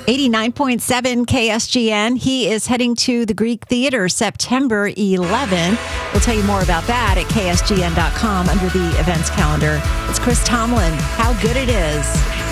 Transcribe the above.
89.7 KSGN. He is heading to the Greek Theater September 11. We'll tell you more about that at ksgn.com under the events calendar. It's Chris Tomlin. How good it is.